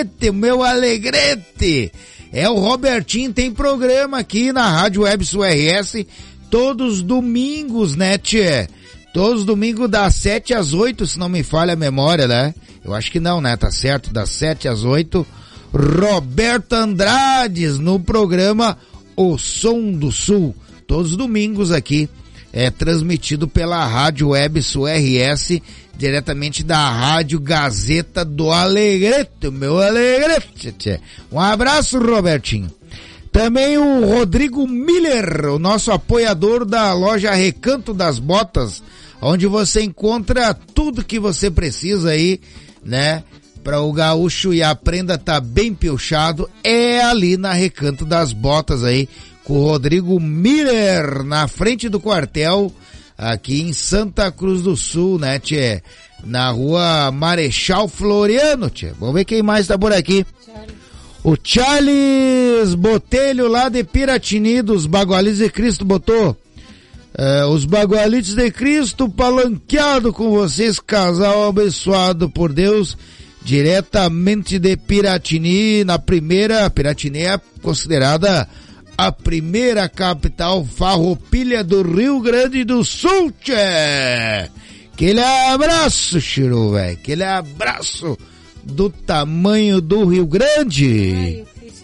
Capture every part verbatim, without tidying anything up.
alegrete, meu alegrete. É, o Robertinho tem programa aqui na Rádio Web Sul R S todos os domingos, né, tchê? Todos os domingos das sete às oito, se não me falha a memória, né? Eu acho que não, né? Tá certo, das sete às oito. Roberto Andrades no programa O Som do Sul. Todos os domingos aqui. É transmitido pela Rádio Web Sul R S, diretamente da Rádio Gazeta do Alegrete, meu Alegrete. Um abraço, Robertinho. Também o Rodrigo Miller, o nosso apoiador da loja Recanto das Botas, onde você encontra tudo que você precisa aí, né, para o gaúcho e a prenda tá bem piochado, é ali na Recanto das Botas aí, com o Rodrigo Miller, na frente do quartel, aqui em Santa Cruz do Sul, né, tchê? Na rua Marechal Floriano, tchê. Vamos ver quem mais tá por aqui. Charles. O Charles Botelho, lá de Piratini, dos Bagualitos de Cristo, botou. É, os Bagualitos de Cristo, palanqueado com vocês, casal abençoado por Deus, diretamente de Piratini, na primeira, Piratini é considerada a primeira capital farroupilha do Rio Grande do Sul, tchê! Aquele abraço, Chiru, velho, aquele abraço do tamanho do Rio Grande.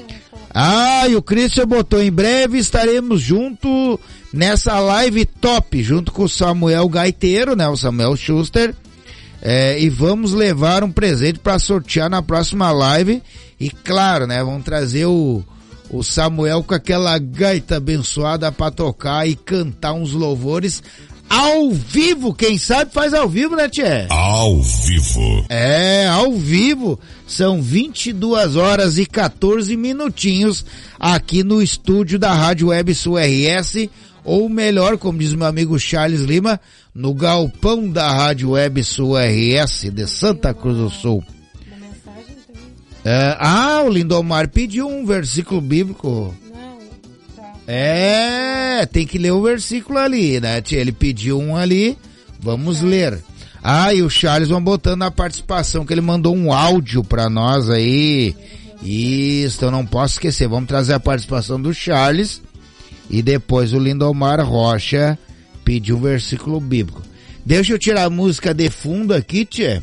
Ah, e o Christian botou, em breve estaremos junto nessa live top, junto com o Samuel Gaiteiro, né, o Samuel Schuster, é, e vamos levar um presente para sortear na próxima live, e claro, né, vamos trazer o o Samuel com aquela gaita abençoada pra tocar e cantar uns louvores ao vivo. Quem sabe faz ao vivo, né, tchê? Ao vivo. É, ao vivo. São vinte e duas horas e quatorze minutinhos aqui no estúdio da Rádio Web Sul R S, ou melhor, como diz meu amigo Charles Lima, no galpão da Rádio Web Sul R S de Santa Cruz do Sul. É, ah, o Lindomar pediu um versículo bíblico. Não, tá. É, tem que ler o versículo ali, né? Ele pediu um ali, vamos ler. Ah, e o Charles vão botando a participação, que ele mandou um áudio pra nós aí. Isso, eu não posso esquecer. Vamos trazer a participação do Charles. E depois o Lindomar Rocha pediu um versículo bíblico. Deixa eu tirar a música de fundo aqui, tchê.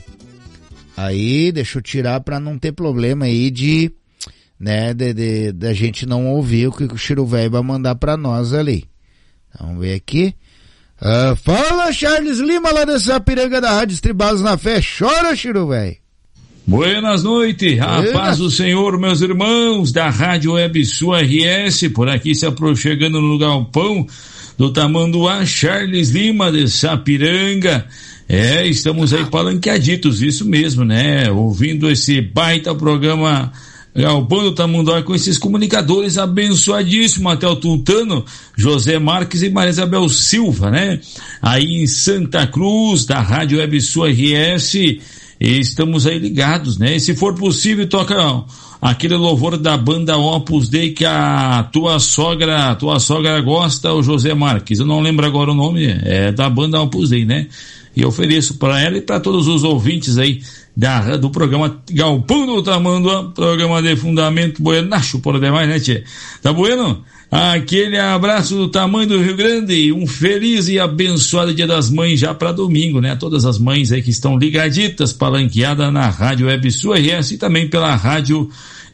Aí, deixa eu tirar pra não ter problema aí de, né, de, de, de a gente não ouvir o que o Chiru Velho vai mandar pra nós ali. Vamos ver aqui. Uh, fala, Charles Lima, lá dessa piranga da Rádio Estribados na Fé. Chora, Chiru Velho. Buenas noites, a Buenas. Paz do Senhor, meus irmãos da Rádio Web Sul R S, por aqui se aproximando no galpão do Tamanduá, Charles Lima de Sapiranga. É, estamos aí palanqueaditos, isso mesmo, né? Ouvindo esse baita programa Galpão do Tamanduá com esses comunicadores abençoadíssimos, até o Tultano, José Marques e Maria Isabel Silva, né? Aí em Santa Cruz, da Rádio Web Sul R S, estamos aí ligados, né? E se for possível, toca aquele louvor da banda Opus Dei que a tua sogra, tua sogra gosta, o José Marques. Eu não lembro agora o nome, é da banda Opus Dei, né? E ofereço para ela e para todos os ouvintes aí da, do programa Galpão do Tamanduá, programa de fundamento buenacho por demais, né, tchê? Tá bueno? Aquele abraço do tamanho do Rio Grande, um feliz e abençoado Dia das Mães já para domingo, né? Todas as mães aí que estão ligaditas, palanqueadas na Rádio Web Sul R S e também pela Rádio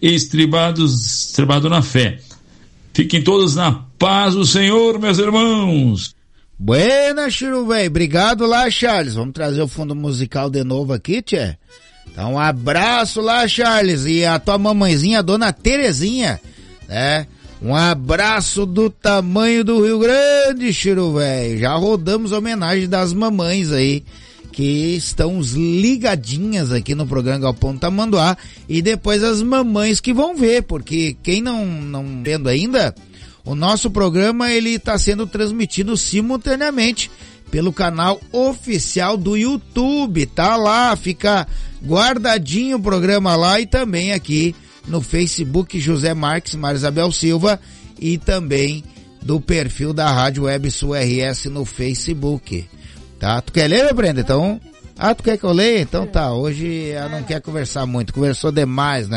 Estribados, Estribado na Fé. Fiquem todos na paz do Senhor, meus irmãos. Buena, Chiru, velho. Obrigado lá, Charles. Vamos trazer o fundo musical de novo aqui, tchê. Então, um abraço lá, Charles. E a tua mamãezinha, a dona Terezinha, né? Um abraço do tamanho do Rio Grande, Chiru, velho. Já rodamos homenagem das mamães aí, que estão ligadinhas aqui no programa Galpão Tamanduá. E depois as mamães que vão ver, porque quem não, não vendo ainda... O nosso programa, ele está sendo transmitido simultaneamente pelo canal oficial do YouTube. Tá lá, fica guardadinho o programa lá e também aqui no Facebook José Marques, Maria Isabel Silva e também do perfil da Rádio Web Sul R S no Facebook. Tá? Tu quer ler, Brenda? Então, ah, tu quer que eu leia? Então tá, hoje ela não quer conversar muito, conversou demais, né?